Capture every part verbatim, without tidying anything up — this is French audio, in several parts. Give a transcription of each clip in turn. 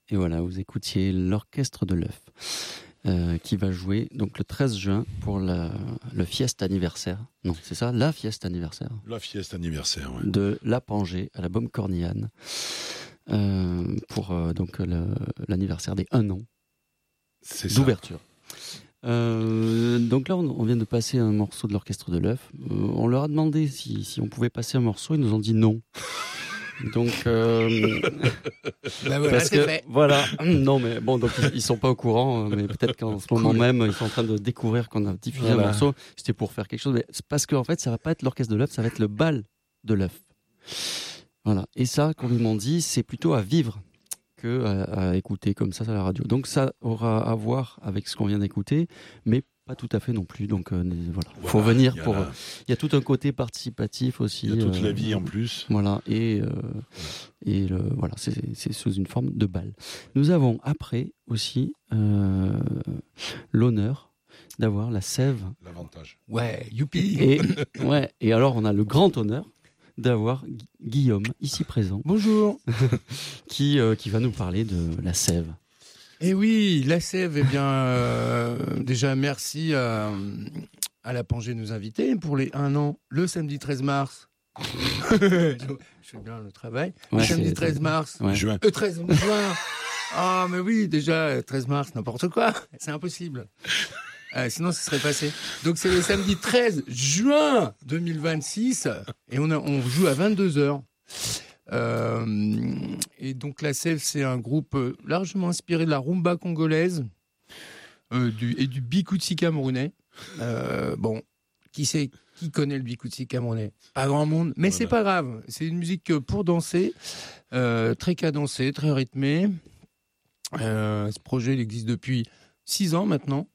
Et voilà, vous écoutiez l'Orchestre de l'œuf euh, qui va jouer donc le treize juin pour la, le fiesta anniversaire. Non, c'est ça, la fiesta anniversaire. La fiesta anniversaire, oui. De La Pangée à la Baume Cornillane euh, pour euh, donc le, l'anniversaire des un an c'est d'ouverture. Euh, donc là, on, on vient de passer un morceau de l'Orchestre de l'œuf. Euh, on leur a demandé si, si on pouvait passer un morceau, ils nous ont dit non. Donc, euh, bah voilà, parce c'est que fait. voilà, non mais bon, donc ils, ils sont pas au courant, mais peut-être qu'en ce moment cool. même ils sont en train de découvrir qu'on a diffusé voilà. un morceau. C'était pour faire quelque chose, mais c'est parce qu'en fait, ça va pas être l'Orchestre de l'œuf, ça va être le bal de l'œuf. Voilà. Et ça, comme ils m'ont dit, c'est plutôt à vivre que à, à écouter comme ça à la radio. Donc ça aura à voir avec ce qu'on vient d'écouter, mais pas tout à fait non plus. Donc euh, voilà, voilà, faut venir pour. Il la... y a tout un côté participatif aussi. Il y a toute euh, la vie en plus. Voilà et euh, voilà. et le, voilà, c'est, c'est sous une forme de bal. Nous avons après aussi euh, l'honneur d'avoir la Sève. L'avantage. Ouais, youpi. Et ouais. Et alors on a le grand honneur d'avoir Gu- Guillaume ici présent. Bonjour. qui euh, qui va nous parler de la Sève. Eh oui, la Sève, eh bien, euh, déjà merci à, à la Pangée de nous inviter pour les un an, le samedi treize mars. je, je fais bien le travail. Ouais, le samedi treize mars. Ouais. Juin. Euh, treize juin. Ah, mais oui, déjà, treize mars, n'importe quoi. C'est impossible. Euh, sinon, ce serait passé. Donc, c'est le samedi treize juin deux mille vingt-six et on, a, on joue à vingt-deux heures. Euh, et donc la Sève, c'est un groupe largement inspiré de la rumba congolaise euh, du, et du bikutsi camerounais. Euh, bon, qui sait, qui connaît le bikutsi camerounais? Pas grand monde, mais voilà. C'est pas grave. C'est une musique pour danser, euh, très cadencée, très rythmée. Euh, ce projet il existe depuis six ans maintenant.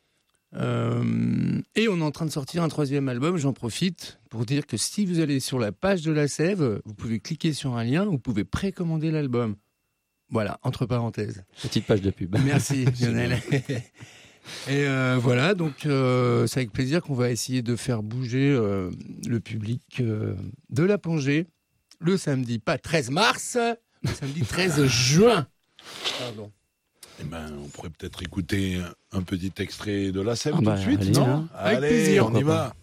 Euh, et on est en train de sortir un troisième album. J'en profite pour dire que si vous allez sur la page de la Sève, vous pouvez cliquer sur un lien, vous pouvez précommander l'album. Voilà, entre parenthèses. Petite page de pub. Merci Lionel. Et euh, voilà, donc euh, c'est avec plaisir qu'on va essayer de faire bouger euh, le public euh, de la Pangée le samedi, pas treize mars, le samedi treize juin. Pardon. Eh ben, on pourrait peut-être écouter un petit extrait de la Sève ah tout bah, de suite, allez, non hein. Avec Allez, plaisir. on y va.